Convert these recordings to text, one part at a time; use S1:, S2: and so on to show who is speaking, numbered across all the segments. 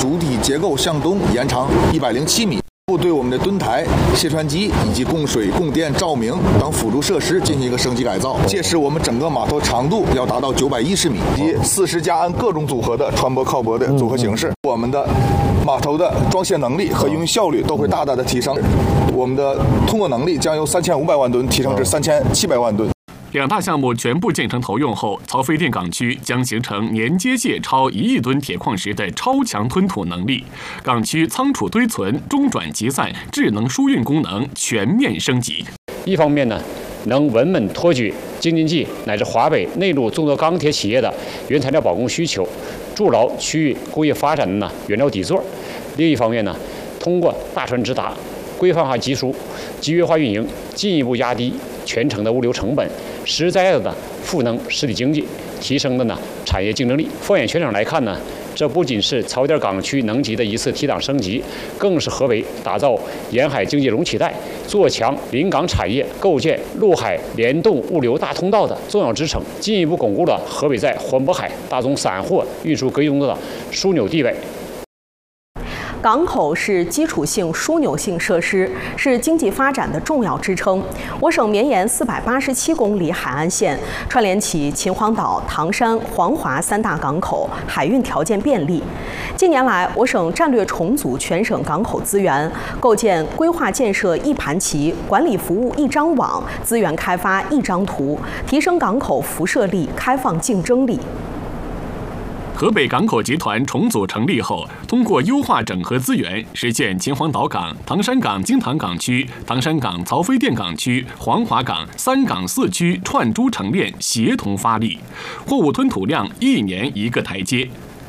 S1: 主体结构向东延长107米。 对我们的墩台、卸船机以及供水、供电、照明等辅助设施进行一个升级改造，届时我们整个码头长度要达到910米，以及40架岸各种组合的船舶靠泊的组合形式。我们的码头的装卸能力和营运效率都会大大的提升，我们的通过能力将由3500万吨提升至3700万吨。
S2: 两大项目全部建成投用后，曹妃甸港区将形成年接卸超1亿吨铁矿石的超强吞吐能力，港区仓储堆存、中转集散、智能输运功能全面升级。
S3: 一方面呢，能稳稳托举京津冀乃至华北内陆众多钢铁企业的原材料保供需求，筑牢区域工业发展的原料底座；另一方面呢，通过大船直达、规范化集输、集约化运营，进一步压低全程的物流成本。 实在的赋能实体经济，提升的产业竞争力。放眼全省来看呢，这不仅是曹妃甸港区能级的一次提档升级，更是河北打造沿海经济容器带、做强临港产业、构建陆海联动物流大通道的重要支撑，进一步巩固了河北在环渤海大宗散货运输格局中的枢纽地位。
S4: 港口是基础性枢纽性设施，是经济发展的重要支撑。我省绵延487公里海岸线，串联起秦皇岛、唐山、黄华3大港口，海运条件便利。近年来，我省战略重组全省港口资源，构建规划建设一盘棋、管理服务一张网、资源开发一张图，提升港口辐射力、开放竞争力。
S2: 河北港口集团重组成立后，通过优化整合资源，实现秦皇岛港、唐山港京塘港区、唐山港曹妃甸港区、黄华港3港4区串珠成链，协同发力，货物吞吐量1年一个台阶。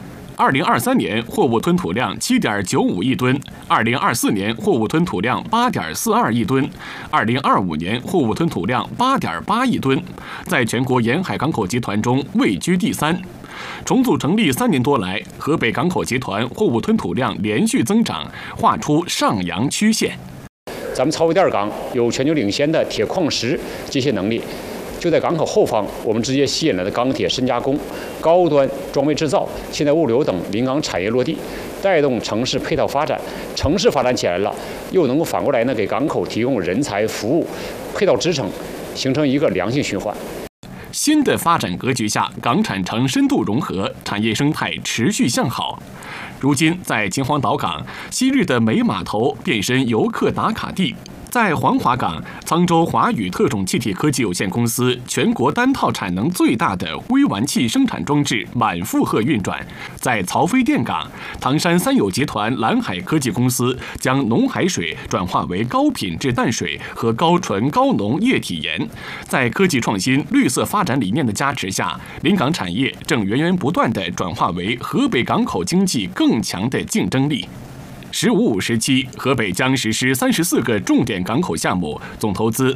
S2: 2023年货物吞吐量7.95亿吨，2024年货物吞吐量8.42亿吨，2025年货物吞吐量8.8亿吨，在全国沿海港口集团中位居第3。重组成立3年多来，河北港口集团货物吞吐量连续增长，画出上扬曲线。
S3: 咱们曹妃甸港有全球领先的铁矿石接卸能力。 就在港口后方，我们直接吸引来的钢铁深加工、高端装备制造、现代物流等临港产业落地，带动城市配套发展。城市发展起来了，又能够反过来给港口提供人才、服务、配套支撑，形成一个良性循环。
S2: 新的发展格局下，港产城深度融合，产业生态持续向好。如今，在秦皇岛港，昔日的煤码头变身游客打卡地。 在黄华港，沧州华宇特种气体科技有限公司全国单套产能最大的微玩气生产装置满负荷运转；在曹妃甸港，唐山三友集团蓝海科技公司将浓海水转化为高品质淡水和高纯高浓液体盐。在科技创新、绿色发展理念的加持下，临港产业正源源不断地转化为河北港口经济更强的竞争力。 “15+5”时期，河北将实施34个重点港口项目，总投资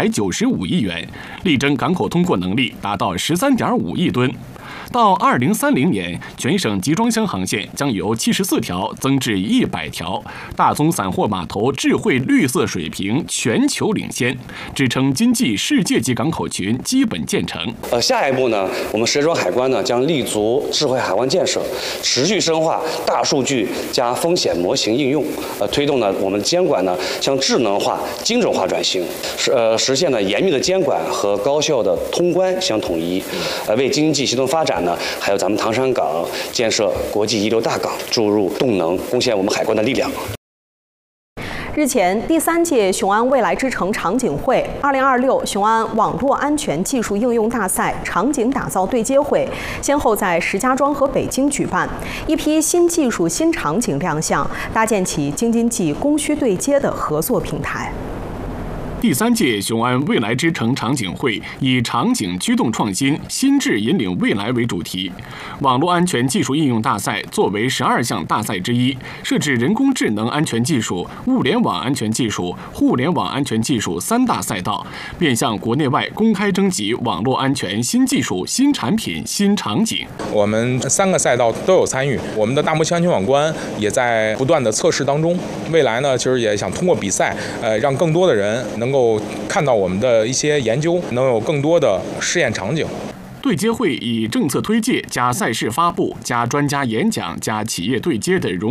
S2: 395亿元，力争港口通过能力达到13.5亿吨。到2030年，全省集装箱航线将由74条增至100条，大宗散货码头智慧绿色水平全球领先，支撑经济世界级港口群基本建成。
S5: 下一步呢，我们石家庄海关呢将立足智慧海湾建设，持续深化大数据加风险模型应用，推动呢我们监管呢向智能化、精准化转型，实现呢严密的监管和高效的通关相统一，为经济协同发展呢，还有咱们唐山港建设国际一流大港注入动能，贡献我们海关的力量。
S4: 日前，第3届雄安未来之城场景会2026雄安网络安全技术应用大赛场景打造对接会，先后在石家庄和北京举办，一批新技术、新场景亮相，搭建起京津冀供需对接的合作平台。
S2: 第3届雄安未来之城场景会以场景驱动创新，心智引领未来为主题。网络安全技术应用大赛作为12项大赛之一，设置人工智能安全技术、物联网安全技术、互联网安全技术3大赛道，面向国内外公开征集网络安全新技术、新产品、新场景。
S6: 我们3个赛道都有参与，我们的大模型安全网关也在不断的测试当中。未来呢，其实也想通过比赛，让更多的人能够看到我们的一些研究，能有更多的试验场景。
S2: 对接会以政策推介加赛事发布加专家演讲加企业对接的融